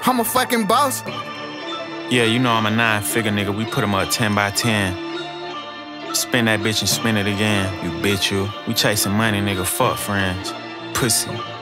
I'm a fucking boss. Yeah, you know I'm a 9-figure nigga. We put him up 10 by 10. Spin that bitch and spin it again, you bitch you. We chasing money, nigga. Fuck friends. Pussy.